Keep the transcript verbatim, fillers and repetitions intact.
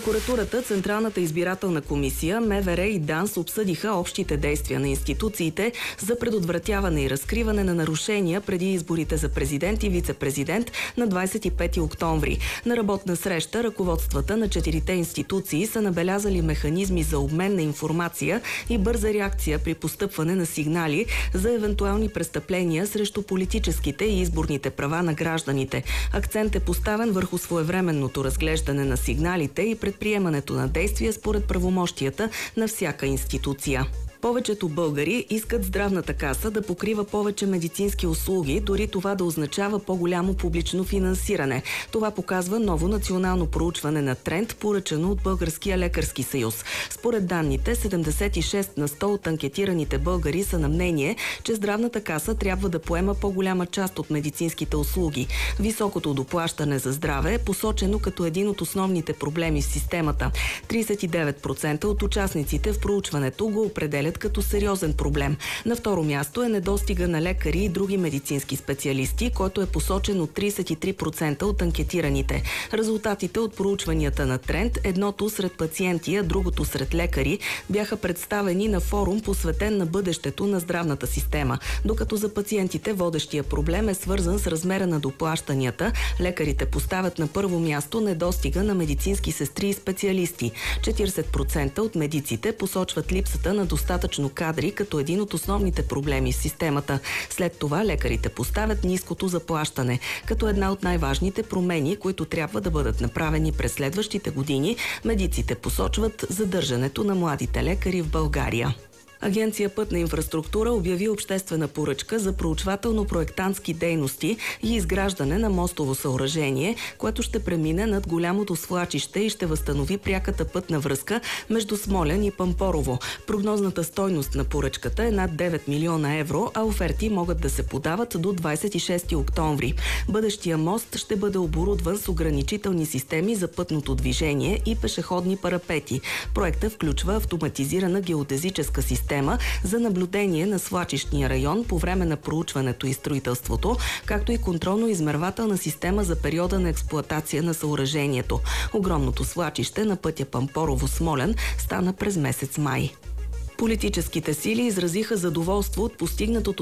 Прокуратурата, Централната избирателна комисия, МВР и ДАНС обсъдиха общите действия на институциите за предотвратяване и разкриване на нарушения преди изборите за президент и вице-президент на двадесет и пети октомври. На работна среща ръководствата на четирите институции са набелязали механизми за обмен на информация и бърза реакция при постъпване на сигнали за евентуални престъпления срещу политическите и изборните права на гражданите. Акцент е поставен върху своевременното разглеждане на сигналите и предприемането на действия според правомощията на всяка институция. Повечето българи искат здравната каса да покрива повече медицински услуги, дори това да означава по-голямо публично финансиране. Това показва ново национално проучване на Тренд, поръчано от Българския лекарски съюз. Според данните, седемдесет и шест на сто от анкетираните българи са на мнение, че здравната каса трябва да поема по-голяма част от медицинските услуги. Високото доплащане за здраве е посочено като един от основните проблеми в системата. тридесет и девет процента от участниците в проучването го определят като сериозен проблем. На второ място е недостига на лекари и други медицински специалисти, който е посочен от тридесет и три процента от анкетираните. Резултатите от проучванията на Тренд, едното сред пациенти, а другото сред лекари, бяха представени на форум, посветен на бъдещето на здравната система. Докато за пациентите водещия проблем е свързан с размера на доплащанията, лекарите поставят на първо място недостига на медицински сестри и специалисти. четиридесет процента от медиците посочват липсата на достатъчно кадри като един от основните проблеми в системата. След това лекарите поставят ниското заплащане като една от най-важните промени, които трябва да бъдат направени през следващите години. Медиците посочват задържането на младите лекари в България. Агенция Пътна инфраструктура обяви обществена поръчка за проучвателно-проектантски дейности и изграждане на мостово съоръжение, което ще премине над голямото свлачище и ще възстанови пряката пътна връзка между Смолян и Пампорово. Прогнозната стойност на поръчката е над девет милиона евро, а оферти могат да се подават до двадесет и шести октомври. Бъдещия мост ще бъде оборудван с ограничителни системи за пътното движение и пешеходни парапети. Проектът включва автоматизирана геодезическа система за наблюдение на свлачищния район по време на проучването и строителството, както и контролно-измервателна система за периода на експлоатация на съоръжението. Огромното свлачище на пътя Пампорово-Смолян стана през месец май. Политическите сили изразиха задоволство от постигнатото